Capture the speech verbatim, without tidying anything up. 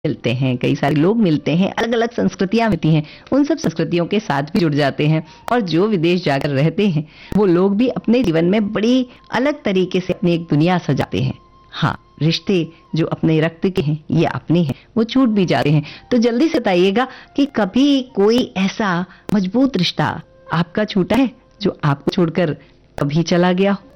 मिलते हैं, कई सारे लोग मिलते हैं, अलग अलग संस्कृतियां मिलती हैं, उन सब संस्कृतियों के साथ भी जुड़ जाते हैं। और जो विदेश जाकर रहते हैं वो लोग भी अपने जीवन में बड़ी अलग तरीके से अपनी एक दुनिया सजाते हैं। हाँ, रिश्ते जो अपने रक्त के हैं ये अपने हैं, वो छूट भी जाते हैं। तो जल्दी से बताइएगा कि कभी कोई ऐसा मजबूत रिश्ता आपका छूटा है जो आपको छोड़कर कभी चला गया हो।